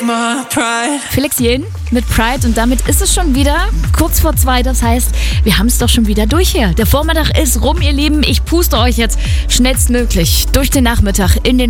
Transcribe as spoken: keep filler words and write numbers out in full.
Felix Jähn mit Pride und damit ist es schon wieder kurz vor zwei. Das heißt, wir haben es doch schon wieder durch hier. Der Vormittag ist rum, ihr Lieben. Ich puste euch jetzt schnellstmöglich durch den Nachmittag in den